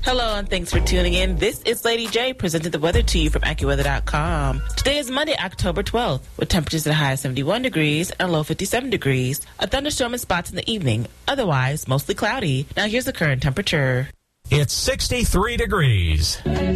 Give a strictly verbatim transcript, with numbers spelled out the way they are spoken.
Hello, and thanks for tuning in. This is Lady J, presenting the weather to you from AccuWeather dot com. Today is Monday, October twelfth, with temperatures at a high of seventy-one degrees and a low of fifty-seven degrees. A thunderstorm in spots in the evening. Otherwise, mostly cloudy. Now here's the current temperature. It's sixty-three degrees.